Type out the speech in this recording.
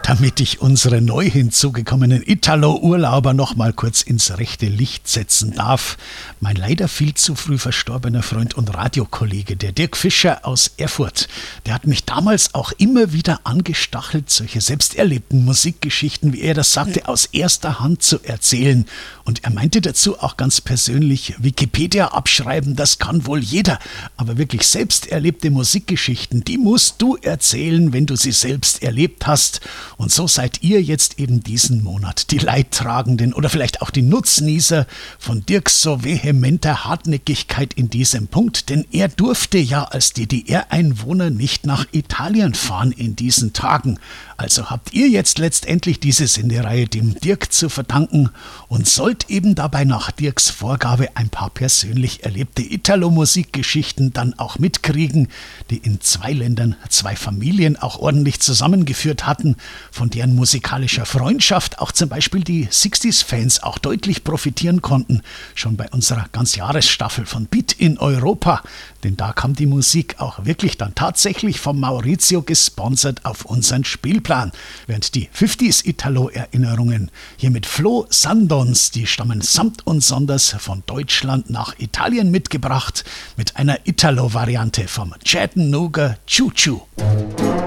damit ich unsere neu hinzugekommenen Italo-Urlauber noch mal kurz ins rechte Licht setzen darf. Mein leider viel zu früh verstorbener Freund und Radiokollege, der Dirk Fischer aus Erfurt, der hat mich damals auch immer wieder angestachelt, solche selbst erlebten Musikgeschichten, wie er das sagte, aus erster Hand zu erzählen. Und er meinte dazu auch ganz persönlich, Wikipedia abschreiben, das kann wohl jeder. Aber wirklich selbst erlebte Musikgeschichten, die musst du erzählen, wenn du sie selbst erlebt hast. Und so seid ihr jetzt eben diesen Monat die Leidtragenden oder vielleicht auch die Nutznießer von Dirks so vehementer Hartnäckigkeit in diesem Punkt, denn er durfte ja als DDR-Einwohner nicht nach Italien fahren in diesen Tagen. Also habt ihr jetzt letztendlich diese Sendereihe dem Dirk zu verdanken und sollt eben dabei nach Dirks Vorgabe ein paar persönlich erlebte Italo-Musikgeschichten dann auch mitkriegen, die in 2 Ländern 2 Familien auch ordentlich zusammengeführt hatten, von deren musikalischer Freundschaft auch zum Beispiel die 60s-Fans auch deutlich profitieren konnten, schon bei unserer Ganzjahresstaffel von Beat in Europa, denn da kam die Musik auch wirklich dann tatsächlich vom Maurizio gesponsert auf unseren Spielplan, während die 50s-Italo-Erinnerungen hier mit Flo Sandons, die stammen samt und sonders von Deutschland nach Italien mitgebracht, mit einer Italo-Variante vom Chattanooga Choo Choo.